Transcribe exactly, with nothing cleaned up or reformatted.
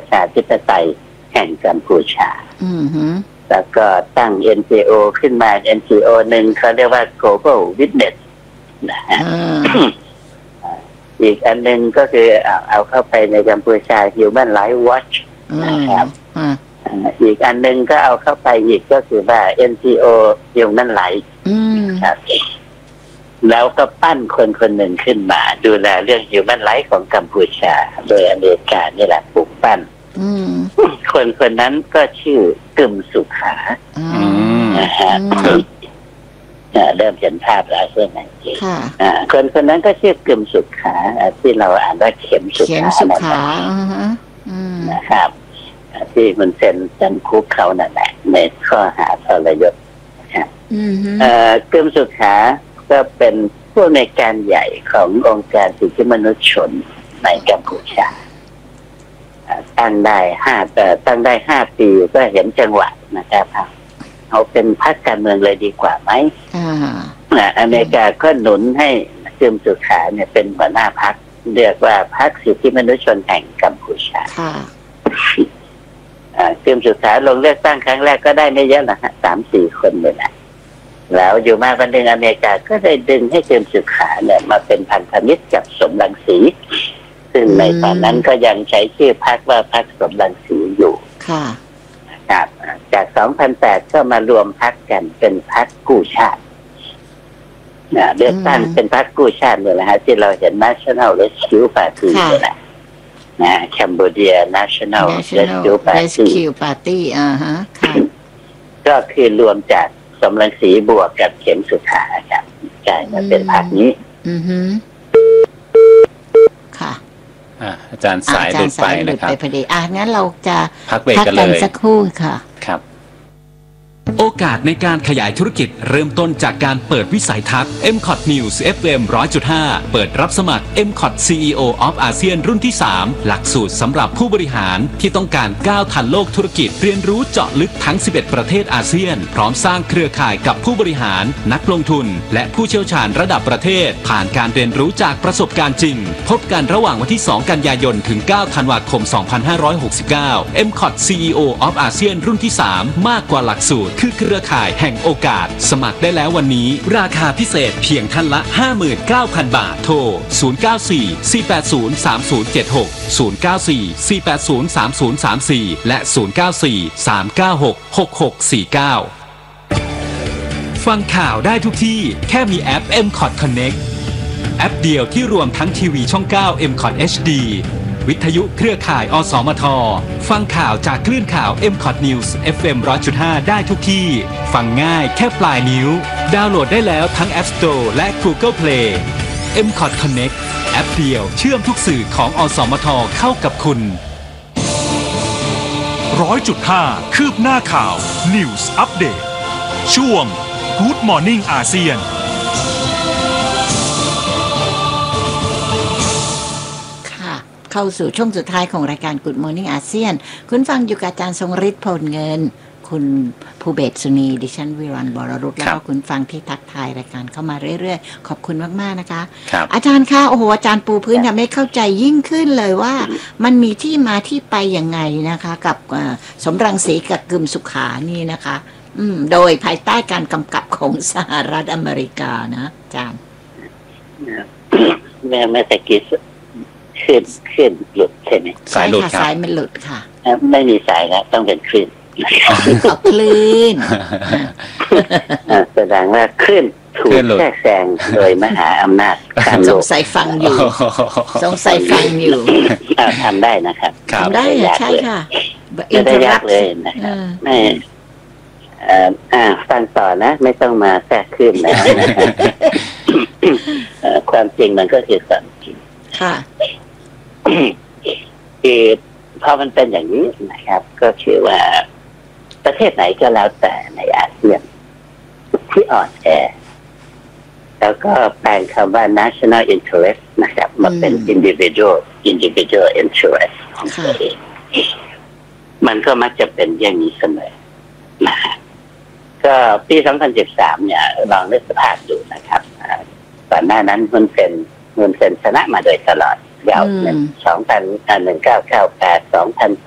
ชาธิปไตยแห่งกัมพูชาแล้วก็ตั้ง เอ็น จี โอ ขึ้นมา เอ็น จี โอ หนึ่งเขาเรียกว่า Global Witness นะฮะ อีกอันหนึ่งก็คือเอาเอาเข้าไปในกัมพูชา Human Rights Watch นะครับอีกอันหนึ่งก็เอาเข้าไปอีกก็คือว่า เอ็น จี โอ Human Rights ครับแล้วก็ปั้นคนคนหนึ่งขึ้นมาดูแลเรื่อง Human Rights ของกัมพูชาโดยอเมริกานี่แหละปลุกปั้นคนคนนั้นก็ชื่อกึมสุขานะฮะเริ่มเห็นภาพแล้วใช่ไหมคนคนนั้นก็ชื่อกึมสุขาที่เราอ่านว่าเข็มสุขานะครับที่มันเซ็นจำคุกเขานั่นแหละในข้อหาทรยศนะครับกึมสุขาก็เป็นผู้ในการใหญ่ขององค์การสิทธิมนุษยชนในกัมพูชาตั้งได้ห้าแต่ตั้งได้ห้าปีก็เห็นจังหวะนะครับเอาเป็นพรรคการเมืองเลยดีกว่าไหมอเมริกาก็หนุนให้กึมสุขาเนี่ยเป็นหัวหน้าพรรคเรียกว่าพรรคสิทธิมนุษยชนแห่งกัมพูชากึมสุขาลงเลือกตั้งครั้งแรกก็ได้ไม่เยอะนะฮะสามสี่คนเลยนะแล้วอยู่มาวันหนึ่งอเมริกาก็ได้ดึงให้กึมสุขาเนี่ยมาเป็นพันธมิตรกับสมรังสีซึ่งในตอนนั้นก็ยังใช้ชื่อพรรคว่าพรรคสมรังสีอยู่ค่ะครับจากสองพันแปดก็มารวมพรรคกันเป็นพรรคกู้ชาตินะเลือกตั้งเป็นพรรคกู้ชาติเนี่ยแหละฮะที่เราเห็น National Rescue Party เนี่ยแหละนะ Cambodia National Rescue Party อ่าฮะก็คือรวมจากสมรังสีบวกกับเข็มสุขาครับกลายมาเป็นพรรคนี้อือฮึค่ะอาจารย์สายหลุดไปนะครับไปพอดีอ่ะงั้นเราจะพักเบรกกันเลยสักครู่ค่ะครับโอกาสในการขยายธุรกิจเริ่มต้นจากการเปิดวิสัยทัศน์ เอ็ม คอท News เอฟ เอ็ม หนึ่งร้อยจุดห้า เปิดรับสมัคร เอ็ม คอท ซี อี โอ of อาเซียนรุ่นที่สามหลักสูตรสำหรับผู้บริหารที่ต้องการก้าวทันโลกธุรกิจเรียนรู้เจาะลึกทั้งสิบเอ็ดประเทศอาเซียนพร้อมสร้างเครือข่ายกับผู้บริหารนักลงทุนและผู้เชี่ยวชาญระดับประเทศผ่านการเรียนรู้จากประสบการณ์จริงพบกันระหว่างวันที่สองกันยายนถึงเก้าธันวาคมสองพันห้าร้อยหกสิบเก้า เอ็ม คอท ซี อี โอ of อาเซียนรุ่นที่สามมากกว่าหลักสูตรคือเครือข่ายแห่งโอกาสสมัครได้แล้ววันนี้ราคาพิเศษเพียงท่านละ ห้าหมื่นเก้าพัน บาทโทรศูนย์ เก้า สี่ สี่ แปด ศูนย์ สาม ศูนย์ เจ็ด หก ศูนย์ เก้า สี่ สี่ แปด ศูนย์ สาม ศูนย์ สาม สี่และศูนย์ เก้า สี่ สาม เก้า หก หก หก สี่ เก้าฟังข่าวได้ทุกที่แค่มีแอป เอ็ม คอท Connect แอปเดียวที่รวมทั้งทีวีช่องเก้า เอ็ม คอท เอช ดี วิทยุเครือข่ายอสมทฟังข่าวจากคลื่นข่าว เอ็ม คอท News เอฟ เอ็ม หนึ่งร้อยจุดห้า ได้ทุกที่ฟังง่ายแค่ปลายนิ้วดาวน์โหลดได้แล้วทั้ง App Store และ Google Play เอ็ม คอท Connect แอปเดียวเชื่อมทุกสื่อของอสมทเข้ากับคุณหนึ่งร้อยจุดห้า คืบหน้าข่าว News Update ช่วง Good Morning อาเซียนเข้าสู่ช่วงสุดท้ายของรายการ Good Morning อาเซียนคุณฟังอยู่กับอาจารย์ทรงฤทธิ์พลเงินคุณภูเบศสุนีดิฉันวิรันบรรุตแล้วก็คุณฟังที่ทักทายรายการเข้ามาเรื่อยๆขอบคุณมากๆนะคะอาจารย์คะโอ้โหอาจารย์ปูพื้นทำให้เข้าใจยิ่งขึ้นเลยว่ามันมีที่มาที่ไปยังไงนะคะกับสมรังสีกับกึมสุขานี่นะคะอืมโดยภายใต้การกำกับของสหรัฐอเมริกานะอาจารย์แม่แม่ตะกี้ขึ้นขึ้นหลุดใช่ไหมสายหลุดครับสายมันหลุดค่ะไม่มีสายนะต้องเป็นคลื่นเอาคลื่นแสดงว่าคลื่นถูกแทรกแซงโดยมหาอำนาจการโลกสงสัยฟังอยู่สงสัยฟังอยู่ทำได้นะครับทำได้ใช่ค่ะไม่ได้ยากเลยนะครับไม่อ่าฟังต่อนะไม่ต้องมาแทรกคลื่นนะความจริงมันก็คือความจริงค่ะคือพอมันเป็นอย่างนี้นะครับก็คือว่าประเทศไหนก็แล้วแต่ในอาเซียนที่อ่อนแอแล้วก็แปลงคำว่า national interest นะครับมาเป็น individual individual interest ของตัวเองมันก็มักจะเป็นอย่างนี้เสมอนะฮะก็ปีสองพันสิบสามเนี่ยลองนึกสภาพดูนะครับก่อนหน้านั้นมันเป็นมันเป็นชนะมาโดยตลอดยาวหนึ่งสองพันหนึ่งเก้าเก้าแปดสองพันแป